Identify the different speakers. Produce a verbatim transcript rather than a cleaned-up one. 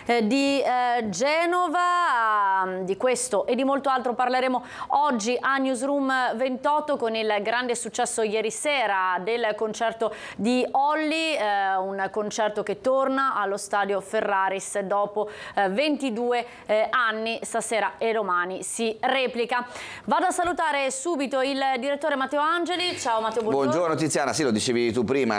Speaker 1: eh, di eh, Genova. Di questo e di molto altro parleremo oggi a Newsroom ventotto, con il grande successo ieri sera del concerto di Olly, eh, un concerto che torna allo stadio Ferraris dopo eh, ventidue eh, anni. Stasera e domani si replica. Vado a salutare subito il direttore Matteo Angeli. Ciao Matteo, buongiorno.
Speaker 2: Buongiorno Tiziana, sì, lo dicevi tu prima,